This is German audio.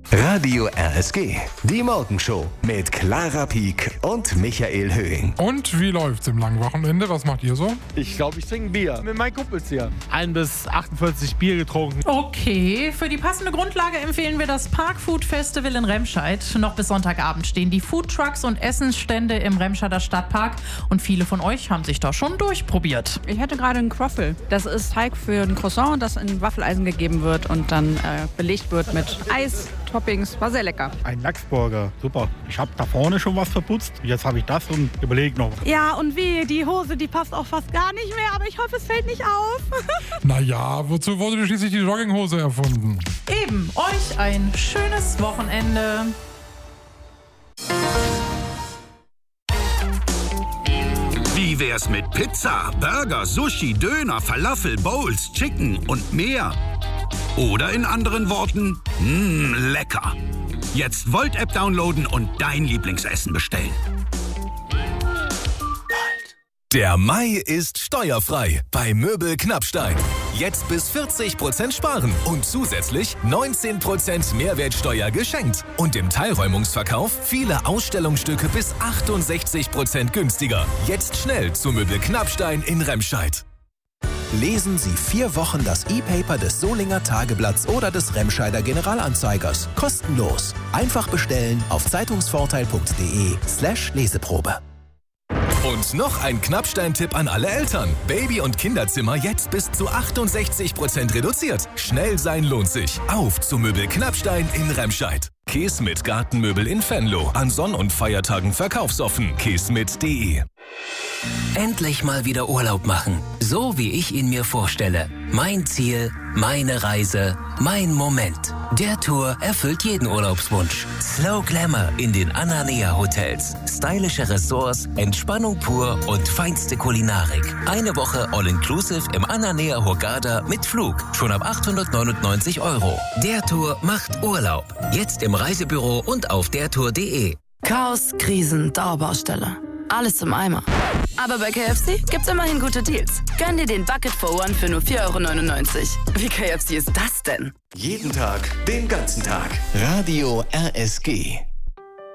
Radio RSG, die Morgenshow mit Clara Pieck und Michael Höhing. Und wie läuft's im langen Wochenende? Was macht ihr so? Ich glaube, ich trinke Bier mit meinen Kumpels hier. 1 bis 48 Bier getrunken. Okay, für die passende Grundlage empfehlen wir das Parkfood Festival in Remscheid. Noch bis Sonntagabend stehen die Foodtrucks und Essensstände im Remscheider Stadtpark. Und viele von euch haben sich da schon durchprobiert. Ich hätte gerade einen Croffle. Das ist Teig für ein Croissant, das in Waffeleisen gegeben wird und dann belegt wird mit Eis, Toppings. War sehr lecker. Ein Lachsburger, super. Ich habe da vorne schon was verputzt. Jetzt habe ich das und überlege noch. Ja, und wie, die Hose, die passt auch fast gar nicht mehr, aber ich hoffe, es fällt nicht auf. Naja, wozu wurde schließlich die Jogginghose erfunden? Eben, euch ein schönes Wochenende. Wie wär's mit Pizza, Burger, Sushi, Döner, Falafel, Bowls, Chicken und mehr? Oder in anderen Worten, lecker. Jetzt Volt-App downloaden und dein Lieblingsessen bestellen. Der Mai ist steuerfrei bei Möbel Knappstein. Jetzt bis 40% sparen und zusätzlich 19% Mehrwertsteuer geschenkt. Und im Teilräumungsverkauf viele Ausstellungsstücke bis 68% günstiger. Jetzt schnell zu Möbel Knappstein in Remscheid. Lesen Sie 4 Wochen das E-Paper des Solinger Tageblatts oder des Remscheider Generalanzeigers. Kostenlos. Einfach bestellen auf zeitungsvorteil.de/Leseprobe. Und noch ein Knappstein-Tipp an alle Eltern. Baby- und Kinderzimmer jetzt bis zu 68% reduziert. Schnell sein lohnt sich. Auf zu Möbel Knappstein in Remscheid. Käsmit Gartenmöbel in Venlo. An Sonn- und Feiertagen verkaufsoffen. käsmit.de. Endlich mal wieder Urlaub machen. So wie ich ihn mir vorstelle. Mein Ziel, meine Reise, mein Moment. Der Tour erfüllt jeden Urlaubswunsch. Slow Glamour in den Ananea Hotels. Stylische Ressorts, Entspannung pur und feinste Kulinarik. Eine Woche All-Inclusive im Ananea Hurghada mit Flug. Schon ab 899 €. Der Tour macht Urlaub. Jetzt im Reisebüro und auf dertour.de. Chaos, Krisen, Dauerbaustelle. Alles im Eimer. Aber bei KFC gibt's immerhin gute Deals. Gönn dir den Bucket for One für nur 4,99 €. Wie KFC ist das denn? Jeden Tag, den ganzen Tag. Radio RSG.